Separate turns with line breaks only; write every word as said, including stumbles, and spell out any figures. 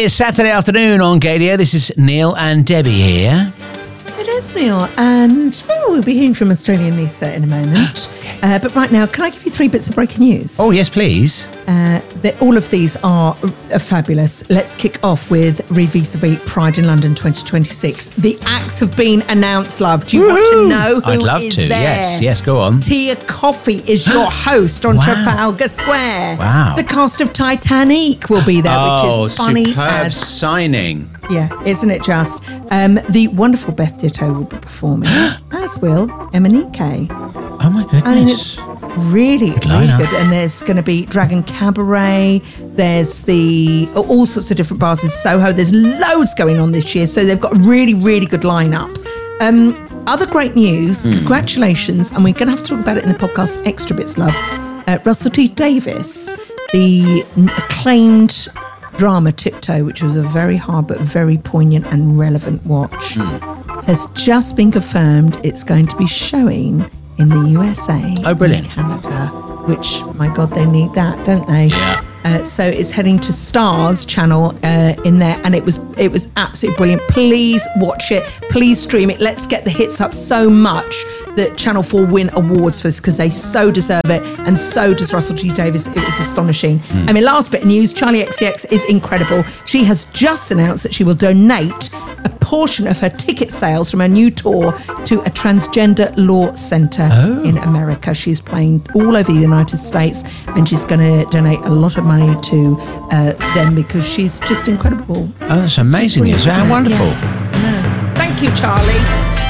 is Saturday afternoon on Gadio. This is Neil and Debbie here.
It is, Neil, and well, we'll be hearing from Australian Lisa in a moment. Uh, but right now, can I give you three bits of breaking news?
Oh, yes, please.
Uh, all of these are, are fabulous. Let's kick off with Revisavi Pride in London twenty twenty-six. The acts have been announced, love. Do you
Woohoo!
want to know who
I'd love
is
to.
there?
Yes, yes, go on.
Tia Coffey is your host on
Wow.
Trafalgar Square.
Wow.
The cast of Titanic will be there,
Oh,
which is funny
superb
as...
signing.
Yeah, isn't it just? Um, the wonderful Beth Ditto will be performing, as will Emanike.
Oh, my goodness.
I mean, it's really, really
lineup.
good. And there's going to be Dragon Cabaret. There's the all sorts of different bars in Soho. There's loads going on this year. So they've got a really, really good lineup. Um, other great news. Mm. Congratulations. And we're going to have to talk about it in the podcast Extra Bits, love. Uh, Russell T Davies, the acclaimed drama Tiptoe, which was a very hard but very poignant and relevant watch, mm. has just been confirmed it's going to be showing in the U S A,
oh, brilliant,
and Canada, which, my God, they need that, don't they?
Yeah.
Uh, so it's heading to Stars channel uh, in there, and it was it was absolutely brilliant. Please watch it. Please stream it. Let's get the hits up so much that Channel four win awards for this, because they so deserve it, and so does Russell T Davies. It was astonishing. Mm. I mean, last bit of news, Charlie X C X is incredible. She has just announced that she will donate a portion of her ticket sales from her new tour to a transgender law centre
oh.
in America. She's playing all over the United States, and she's going to donate a lot of money to uh, them, because she's just incredible.
Oh, that's amazing news. How wonderful.
Yeah. Thank you, Charlie.